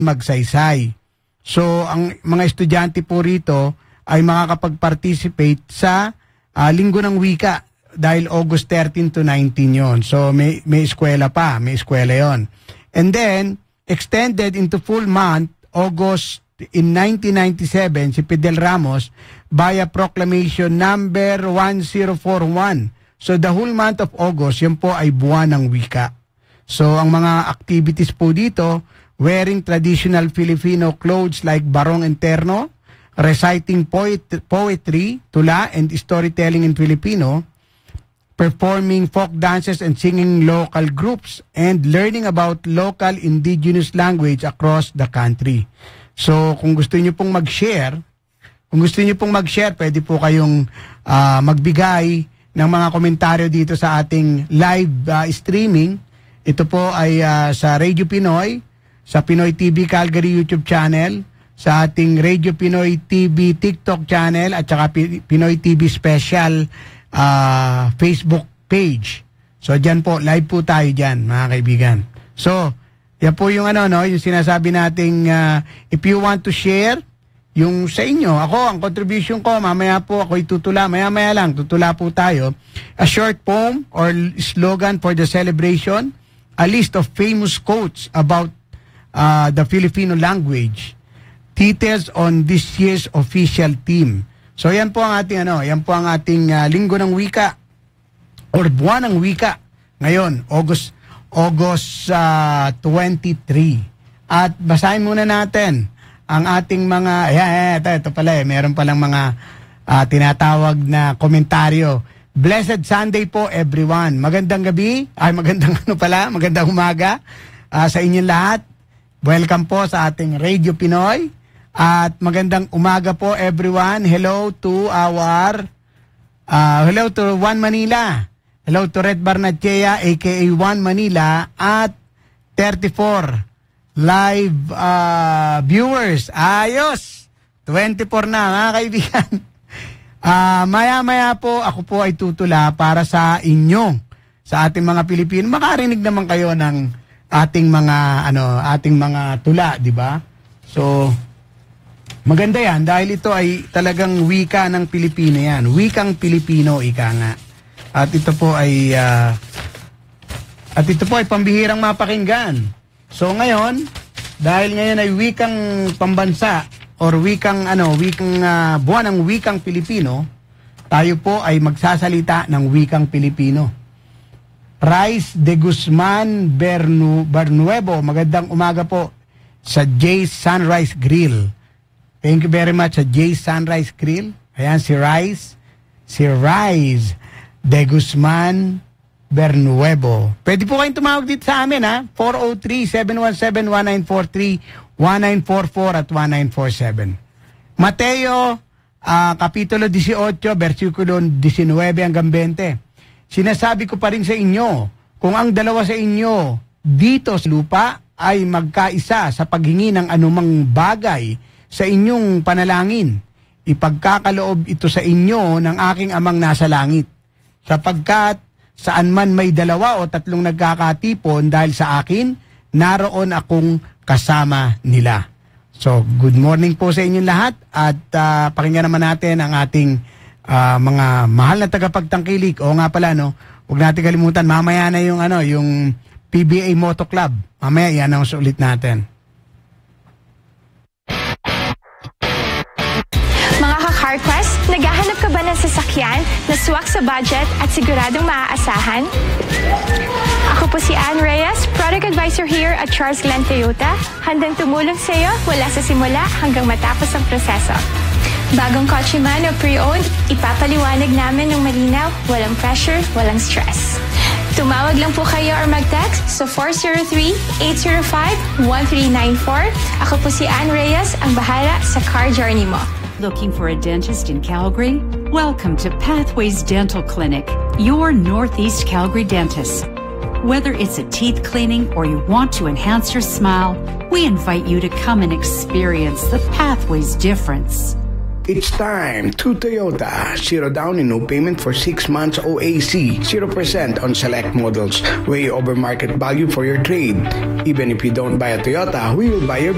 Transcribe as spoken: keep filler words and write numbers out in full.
magsaysay. So, ang mga estudyante po rito ay makakapag-participate sa uh, Linggo ng Wika dahil August thirteen to nineteen yon. So, may, may eskwela pa, may eskwela yon. And then, extended into full month, August in nineteen ninety-seven, si Fidel Ramos via proclamation number one zero four one. So, the whole month of August, yun po ay buwan ng wika. So, ang mga activities po dito, wearing traditional Filipino clothes like barong and terno, reciting poet poetry, tula, and storytelling in Filipino, performing folk dances and singing local groups, and learning about local indigenous language across the country. So, kung gusto niyo pong mag-share, kung gusto niyo pong mag-share, pwede po kayong uh, magbigay ng mga komentaryo dito sa ating live uh, streaming. Ito po ay uh, sa Radio Pinoy, sa Pinoy T V Calgary YouTube channel, sa ating Radio Pinoy T V TikTok channel, at saka Pinoy T V Special uh, Facebook page. So, dyan po, live po tayo dyan, mga kaibigan. So, yan po yung ano, no, yung sinasabi nating uh, if you want to share yung sa inyo, ako, ang contribution ko, mamaya po ako itutula, maya-maya lang, tutula po tayo. A short poem or slogan for the celebration, a list of famous quotes about uh, the Filipino language, details on this year's official theme. So, yan po ang ating, ano, yan po ang ating uh, Linggo ng Wika or Buwan ng Wika. Ngayon, August August uh, twenty-three. At basahin muna natin ang ating mga, ayan, ito, ito pala eh, meron palang mga uh, tinatawag na komentaryo. Blessed Sunday po everyone. Magandang gabi, ay magandang ano pala, magandang umaga uh, sa inyong lahat. Welcome po sa ating Radio Pinoy. At magandang umaga po everyone. Hello to our, uh, hello to One Manila. Hello to Red Barnachea, a k a. One Manila, at thirty-four live uh, viewers. Ayos! twenty-four na, mga kaibigan. Uh, maya-maya po, ako po ay tutula para sa inyo, sa ating mga Pilipino. Makarinig naman kayo ng ating mga, ano, ating mga tula, di ba? So, maganda yan dahil ito ay talagang wika ng Pilipino yan. Wikang Pilipino, ika nga. At ito po ay uh, at ito po ay pambihirang mapakinggan. So ngayon, dahil ngayon ay wikang pambansa or wikang ano, wikang uh, buwan ng wikang Pilipino, tayo po ay magsasalita ng wikang Pilipino. Rice de Guzman Bernu, Bernuevo, magandang umaga po sa Jay's Sunrise Grill. Thank you very much sa Jay's Sunrise Grill. Ayan si Rice, si Rice de Guzman Bernuevo. Pwede po kayong tumawag dito sa amin, ha? four oh three, seven one seven, one nine four three, one nine four four at one nine four seven. Mateo, uh, Kapitulo eighteen, versikulo nineteen hanggang twenty. Sinasabi ko pa rin sa inyo, kung ang dalawa sa inyo dito sa lupa ay magkaisa sa paghingi ng anumang bagay sa inyong panalangin, ipagkakaloob ito sa inyo ng aking amang nasa langit. Sapagkat saan man may dalawa o tatlong nagkakatipon dahil sa akin, naroon akong kasama nila. So, good morning po sa inyong lahat at uh, pakinggan naman natin ang ating uh, mga mahal na tagapagtangkilik. O nga pala, no, huwag natin kalimutan, mamaya na yung, ano, yung P B A Moto Club. Mamaya, i-announce ulit natin. CarQuest, naghahanap ka ba ng sasakyan na swak sa budget at siguradong maaasahan? Ako po si Ann Reyes, Product Advisor here at Charles Glenn Toyota. Handang tumulong sa iyo wala sa simula hanggang matapos ang proseso. Bagong kotse man o pre-owned, ipapaliwanag namin ng malinaw, walang pressure, walang stress. Tumawag lang po kayo or mag-text sa four oh three, eight oh five, one three nine four. Ako po si Ann Reyes, ang bahala sa car journey mo. Looking for a dentist in Calgary? Welcome to Pathways Dental Clinic, your Northeast Calgary dentist. Whether it's a teeth cleaning or you want to enhance your smile, we invite you to come and experience the Pathways difference. It's time to Toyota. Zero down and no payment for six months O A C. zero percent on select models. Way over market value for your trade. Even if you don't buy a Toyota, we will buy your